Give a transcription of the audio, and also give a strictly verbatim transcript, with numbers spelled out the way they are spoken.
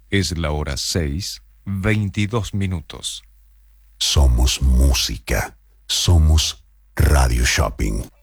Es la hora seis, veintidós minutos. Somos música. Somos Radio Shopping.